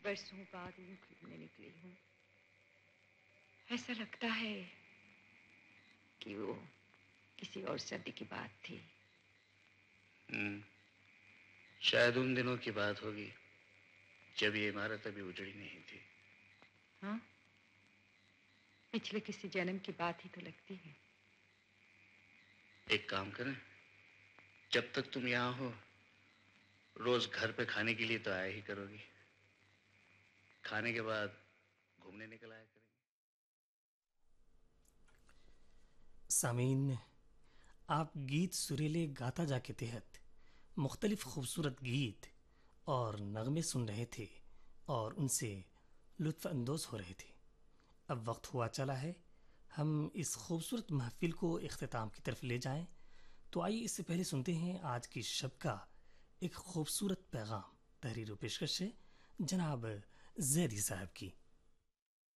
बरसों बाद यूं घूमने निकली हूँ। ऐसा लगता है कि वो किसी और सदी की बात थी। शायद उन दिनों की बात होगी जब ये इमारत अभी उजड़ी नहीं थी। हाँ, पिछले किसी जन्म की बात ही तो लगती है। एक काम करें, जब तक तुम यहाँ हो रोज घर पे खाने के लिए तो आया ही करोगी। खाने के बाद घूमने निकल आया करेंगे। सामीन, आप गीत सुरीले गाता जा के तहत मुख्तलिफ खूबसूरत गीत और नगमे सुन रहे थे और उनसे लुत्फ़ अंदोज़ हो रहे थे। अब वक्त हुआ चला है हम इस खूबसूरत महफिल को इख्तिताम की तरफ ले जाएं। तो आइए इससे पहले सुनते हैं आज की शब का एक खूबसूरत पैगाम। तहरीर व पेशकश है जनाब जैदी साहब की।